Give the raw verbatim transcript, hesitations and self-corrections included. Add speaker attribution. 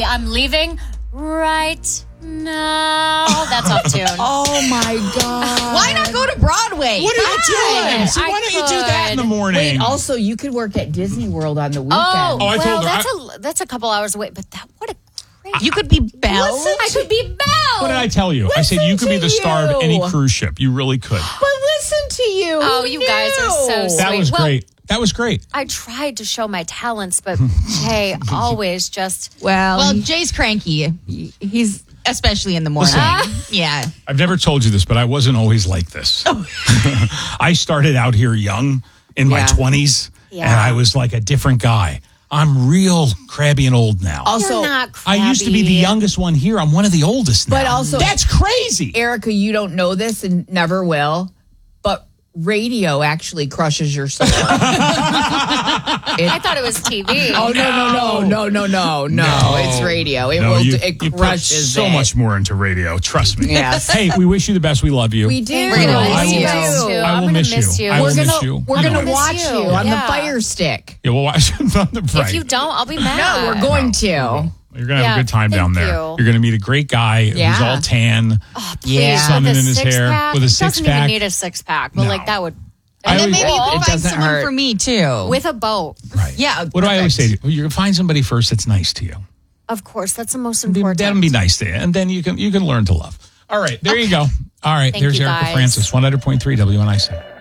Speaker 1: I'm leaving right now. That's off tune.
Speaker 2: Oh, my God.
Speaker 3: Why not go to Broadway?
Speaker 4: What are you doing? So
Speaker 1: I
Speaker 4: why don't you do that in the
Speaker 1: could.
Speaker 4: morning?
Speaker 2: Wait, also, you could work at Disney World on the weekend.
Speaker 1: Oh,
Speaker 4: Oh, I
Speaker 1: well,
Speaker 4: told her,
Speaker 1: that's
Speaker 4: I-
Speaker 1: a that's a couple hours away. But that what a great.
Speaker 3: You could be Belle.
Speaker 1: Listen, I could be Belle.
Speaker 4: What did I tell you? I said
Speaker 2: Listen
Speaker 4: you could be
Speaker 2: to
Speaker 4: the star of
Speaker 2: you.
Speaker 4: any cruise ship. You really could.
Speaker 2: But listen to you.
Speaker 1: Oh,
Speaker 2: Who
Speaker 1: you guys are so
Speaker 2: knew?
Speaker 1: sweet.
Speaker 4: That was
Speaker 1: Well,
Speaker 4: great. That was great.
Speaker 1: I tried to show my talents, but Jay always just.
Speaker 2: Well,
Speaker 3: Well, Jay's cranky. He's especially in the morning.
Speaker 4: Listen.
Speaker 3: Yeah.
Speaker 4: I've never told you this, but I wasn't always like this. I started out here young in my
Speaker 2: Yeah.
Speaker 4: twenties,
Speaker 1: Yeah.
Speaker 4: and I was like a different guy. I'm real crabby and old now.
Speaker 2: also,
Speaker 1: You're not
Speaker 4: I used to be the
Speaker 1: crabby.
Speaker 4: youngest one here. I'm one of the oldest now.
Speaker 2: But also-
Speaker 4: That's crazy.
Speaker 2: Erica, you don't know this and never will, but radio actually crushes your soul.
Speaker 1: I thought it was T V.
Speaker 2: Oh, no, no, no, no, no, no, no. It's radio. It
Speaker 4: No,
Speaker 2: will.
Speaker 4: you,
Speaker 2: it
Speaker 4: you put
Speaker 2: crushes
Speaker 4: so
Speaker 2: it.
Speaker 4: much more into radio. Trust me.
Speaker 2: Yes.
Speaker 4: Hey, we wish you the best. We love you.
Speaker 2: We do.
Speaker 1: We're gonna
Speaker 4: I
Speaker 1: miss
Speaker 4: will-
Speaker 1: you
Speaker 4: I
Speaker 1: guys
Speaker 4: will-
Speaker 1: too.
Speaker 4: I will
Speaker 1: I'm gonna
Speaker 4: miss
Speaker 1: miss
Speaker 4: you.
Speaker 1: you.
Speaker 4: I will
Speaker 2: We're
Speaker 4: miss
Speaker 2: gonna
Speaker 4: you.
Speaker 2: we're
Speaker 4: I
Speaker 2: gonna
Speaker 4: know.
Speaker 2: watch
Speaker 1: Miss
Speaker 2: you,
Speaker 1: you.
Speaker 2: on
Speaker 1: Yeah.
Speaker 2: the Fire Stick.
Speaker 4: Yeah, we'll watch it on the right.
Speaker 1: If you don't, I'll be mad.
Speaker 2: No, we're going to.
Speaker 4: You're going to have
Speaker 1: Yeah,
Speaker 4: a good time down
Speaker 1: thank
Speaker 4: there.
Speaker 1: you.
Speaker 4: You're going to meet a great guy
Speaker 2: Yeah.
Speaker 4: who's all tan.
Speaker 1: Please,
Speaker 2: Yeah.
Speaker 1: with
Speaker 4: Something
Speaker 1: a
Speaker 4: in his
Speaker 1: six
Speaker 4: hair,
Speaker 1: pack.
Speaker 4: with a
Speaker 1: He
Speaker 4: six
Speaker 1: doesn't
Speaker 4: pack.
Speaker 1: even need a six pack, but
Speaker 4: No.
Speaker 1: like that would.
Speaker 3: And then
Speaker 4: I-
Speaker 3: maybe
Speaker 2: It
Speaker 3: we'll find
Speaker 2: doesn't
Speaker 3: someone
Speaker 2: hurt.
Speaker 3: for me, too.
Speaker 1: With a boat.
Speaker 4: Right.
Speaker 3: Yeah,
Speaker 4: What do I always say?
Speaker 3: perfect.
Speaker 4: to you? You're going to find somebody first that's nice to you.
Speaker 1: Of course, that's the most
Speaker 4: Be-
Speaker 1: important.
Speaker 4: That'll be nice to you. And then you can you can learn to love. All right. There you go. All right.
Speaker 1: Thank
Speaker 4: There's
Speaker 1: you,
Speaker 4: Erica
Speaker 1: guys.
Speaker 4: Francis, one hundred point three W N I C.